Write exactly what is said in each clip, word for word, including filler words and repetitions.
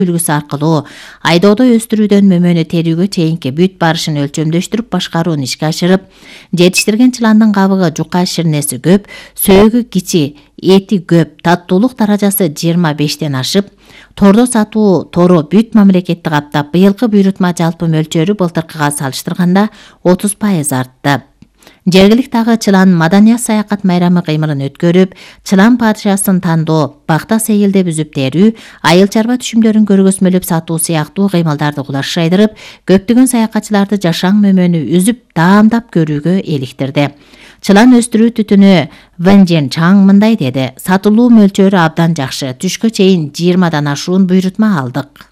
үлгүсү аркылуу айдоодо өстүрүүдөн мөмөнү терүүгө чейинки бүт барышын өлчөмдөштүрүп башкарууну ишке ашырып, жетиштирген чыландын кабыгы жука ширнеси көп, сөөгү кичи, эти көп, таттуулук даражасы жыйырма бештен ашып, тордо сатуу тору бүт мамлекетти каптап, быйылкы буйрутма жалпы мөлчөрү былтыркыга салыштырганда отуз пайыз артты. Жергиликтеги дагы чылан маданият саякат майрамы кыймылын өткөрүп, чылан падышасын тандоо, бакта сейилдеп үзүп терүү, айыл чарба түшүмдөрүн көргөзмөлөп сатуу сыяктуу кыймылдарды кулаш жайдырып, көптөгөн саякатчыларды жашаң мөмөнү үзүп, даамдап көрүүгө эликтирди. Чылан өстүрүү түтүнү Вэнжен Чаң мындай деди: "Сатылуу мөлчөрү абдан жакшы. Түшкө чейин жыйырмадан ашуун буйрутма алдык."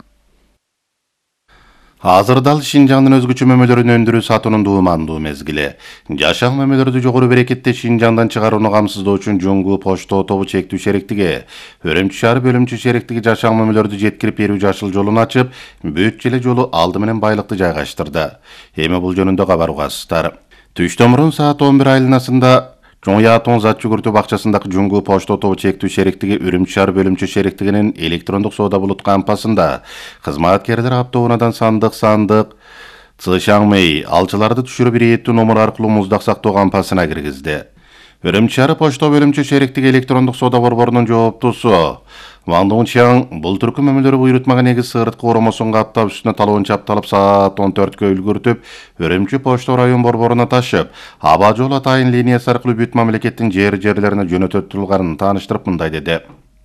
Азырда Шинжаңдын өзгөчө мөмөлөрүн өндүрүү сатуунун дуумандуу мезгили. Жашаң мөмөлөрдү жогору берекетте Шинжаңдан чыгарууну камсыздоо үчүн Жуңгу Почто тобу чектүү шериктиги, Өрөмчү шаар бөлүмчө шериктиги жашаң мөмөлөрдү жеткирип берүү жашыл жолун ачып, бүт желе жолу алды менен байлыкты жайгаштырды. Эми бул жөнүндө кабар угасыздар. Түштөн мурун саат он бир айланасында Чоң Ятон зат жүгүртүү бакчасындагы Жуңгу Почто тобу чектүү шериктиги Өрөмчү шаар бөлүмчө шериктигинин электрондук соода булут кампасында кызматкерлер автоунаадан сандык-сандык Цышаңмэй алчыларды түшүрүп ирэеттүү номер аркылуу муздак сактоо кампасына киргизди. Өрөмчү шаар почто бөлүмчө шериктиги электрондук соода борборунун жооптусу Ван Дунчаң бул түркү мөмөлөрү буйрутмага негиз сыйыртка оромосун каптап үстүнө талоон чапталып саат он төрткө үлгүртүп, Өрөмчү почто район борборуна ташып, аба жол атайын линиясы аркылуу бүт мамлекеттин жер-жерлерине жөнөтөтүлганын тааныштырып мындай деди.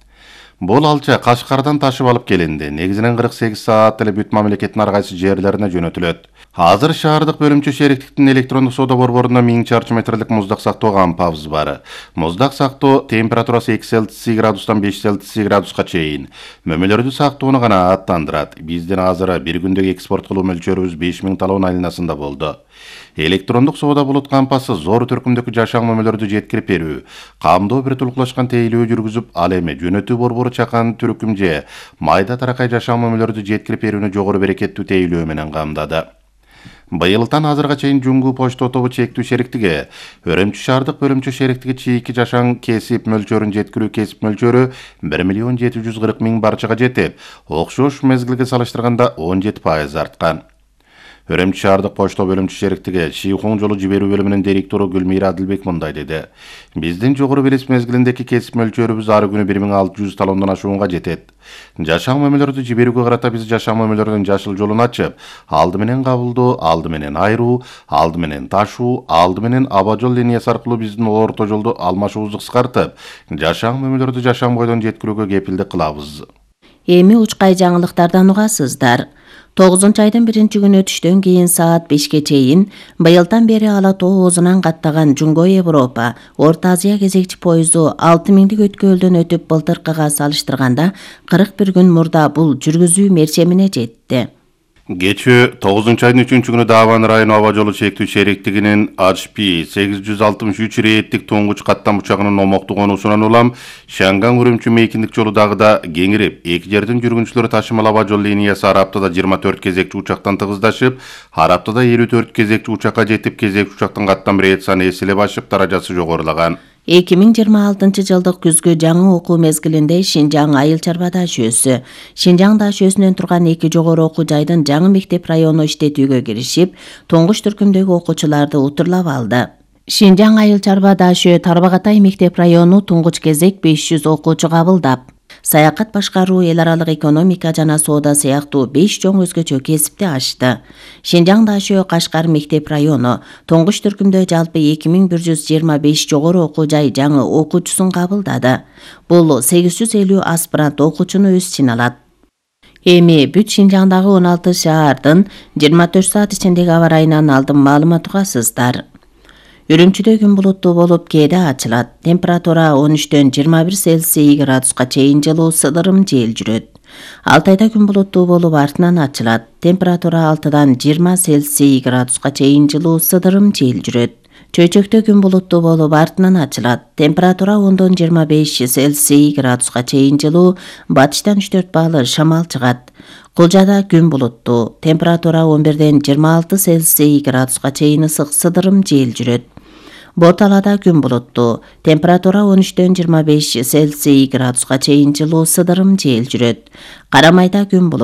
Бул алча Кашкардан ташып алып келинди. Негизинен кырк сегиз саат эле бүт мамлекеттин ар кайсы жерлерине жөнөтүлөт. Азыр шаардык бөлүмчө шериктиктин электрондук соода борборунда миң чарчы метрлик муздак сактоо кампабыз бар. Муздак сактоо температурасы эки Цельсий градустан беш Цельсий градуска чейин. Мөмөлөрдү сактоону гана аттандырат. Биздин азыр бир күндөгү экспорт кылуу мөлчөрүбүз беш миң талон айланасында болду. Электрондук соода булут кампасы зор түркүмдөгү жашаң мөмөлөрдү жеткирип берүү, камдоо бир тулуклашкан тейлөө жүргүзүп, ал эми жөнөтүү борбору чакан түркүм же майда таракай жашаң мөмөлөрдү жеткирип берүүнү жогору берекеттүү тейлөө менен камдады. Быйылдан азырга чейин Жуңгу Почто тобу чектүү шериктиги Өрөмчү шаардык бөлүмчө шериктиги чийки жашаң кесип мөлчөрүн жеткирүү кесип мөлчөрү бир миллион жети жүз кырк миң барчага жетип, окшош мезгилге салыштырганда он жети пайыз арткан. Өрөмчү шаардык почто бөлүмчө шериктиги Шийхоң жолу жиберүү бөлүмүнүн директору Гүлмира Адилбек мындай деди: "Биздин жогору белес мезгилиндеги кесип мөлчөрүбүз ар күнү бир миң алты жүз талондон ашуунга жетет. Жашаң мөмөлөрдү жиберүүгө карата биз жашаң мөмөлөрдүн жашыл жолун ачып, алды менен кабылдоо, алды менен айруу, алды менен ташуу, алды менен аба жол линиясы аркылуу биздин орто жолду алмашуубузду кыскартып, жашаң мөмөлөрдү жашаң бойдон жеткирүүгө кепилдик кылабыз." Эми учкай жаңылыктардан угасыздар. тогузунчу айдын биринчи күнү түштөн кийин саат бешке чейин быйылдан бери Ала тоо оозунан каттаган Жуңго Европа, Орто Азия кезекчи поезду алты миңдик өткөлдөн өтүп былтыркыга салыштырганда кырк бир күн мурда бул жүргүзүү мерчемине жетти. Кечээ тогузунчу айдын үчүнчү күнү Даван району аба жолу чектүү шериктигинин H P сегиз жүз алтымыш үч рейттик тоңгуч каттам учагынын номоктуу конуусунан улам Шанган Үрүмчү мейкиндик жолу дагыда кеңирип, эки жердин жүргүнчүлөрү ташымал аба жол линиясы ар аптада жыйырма төрт кезекчи учактан тыгыздашып, ар аптада элүү төрт кезекчи учакка жетип, кезекчи учактын каттам рейт саны эселеп ашып, даражасы жогорулаган. эки миң жыйырма алтынчы жылдык күзгү жаңы окуу мезгилинде Шинжаң айыл чарба дашөөсү, Шинжаң дашөөсүнөн турган эки жогору окуу жайдын жаңы мектеп району иштетүүгө киришип, туңгуч түркүмдөгү окуучуларды утурлап алды. Шинжаң айыл чарба дашөө Тарбагатай мектеп району туңгуч кезек беш жүз окуучу кабылдап, саякат башкаруу, эл аралык экономика жана соода сыяктуу беш чоң өзгөчө кесипти ачты. Шинжаң дашөө Кашкар мектеп району туңгуч түркүмдө жалпы эки миң бир жүз жыйырма беш жогору окуу жай жаңы окуучусун кабылдады. Бул сегиз жүз элүү аспирант окуучуну өз ичине алат. Эми бүт Шинжаңдагы он алты шаардын жыйырма төрт саат ичиндеги аба ырайынан алдын маалымат угасыздар. Үрүмчүдө күн булуттуу болуп, кээде ачылат. Температура он үчтөн жыйырма бир Цельсий градуска чейин жылуу сыдырым жел жүрөт. Алтайда күн булуттуу болуп, артынан ачылат. Температура алтыдан жыйырма Цельсий градуска чейин жылуу сыдырым жел жүрөт. Чөйчөктө күн булуттуу болуп, артынан ачылат. Температура ондон жыйырма беш Цельсий градуска чейин жылуу, батыштан үч төрт баалы шамал чыгат. Кулжада күн булуттуу. Температура он бирден жыйырма алты Цельсий градуска чейин ысык сыдырым жел жүрөт. Борталада күн булуттуу. Температура он үчтөн жыйырма беш Цельсий градуска чейин жылуу сыдырым жел жүрөт. Карамайда күн булуттуу.